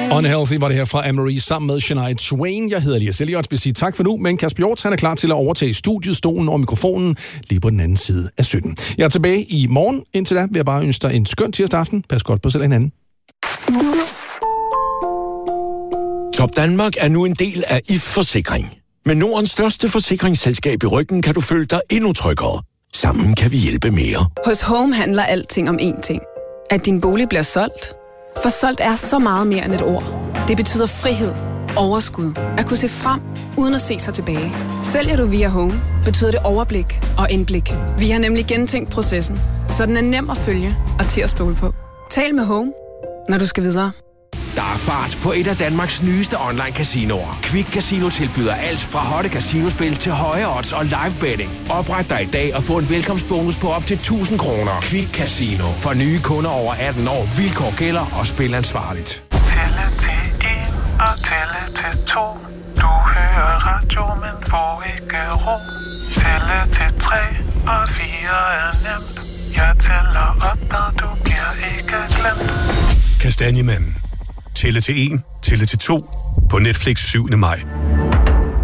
Unhealthy var det her fra Anne-Marie sammen med Shania Twain. Jeg hedder Elias Elliot, vil sige tak for nu, men Kasper Hjort, han er klar til at overtage studiet, stolen og mikrofonen lige på den anden side af 17. Jeg er tilbage i morgen. Indtil da vil jeg bare ønske dig en skøn tirsdag aften. Pas godt på selv hinanden. Top Danmark er nu en del af If Forsikring. Med Nordens største forsikringsselskab i ryggen kan du føle dig endnu tryggere. Sammen kan vi hjælpe mere. Hos Home handler alting om én ting. At din bolig bliver solgt. For solgt er så meget mere end et ord. Det betyder frihed, overskud, at kunne se frem uden at se sig tilbage. Sælger du via Home, betyder det overblik og indblik. Vi har nemlig gentænkt processen, så den er nem at følge og til at stole på. Tal med Home, når du skal videre. Der er fart på et af Danmarks nyeste online casinoer. Quick Casino tilbyder alt fra hotte casinospil til høje odds og live betting. Opret dig i dag og få en velkomstbonus på op til 1.000 kroner. Quick Casino. For nye kunder over 18 år. Vilkår gælder og spil ansvarligt. Tælle til 1 og tælle til 2. Du hører radio, men får ikke ro. Tælle til 3 og 4 er nemt. Jeg tæller op, når du bliver ikke glemt. Kastanjemanden. Tælle til 1, tælle til 2 på Netflix 7. maj.